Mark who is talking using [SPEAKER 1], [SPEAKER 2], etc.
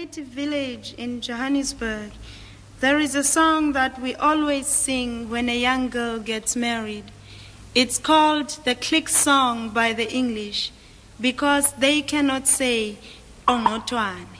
[SPEAKER 1] native village in Johannesburg, there is a song that we always sing when a young girl gets married. It's called the click song by the English, because they cannot say, "Onotwane."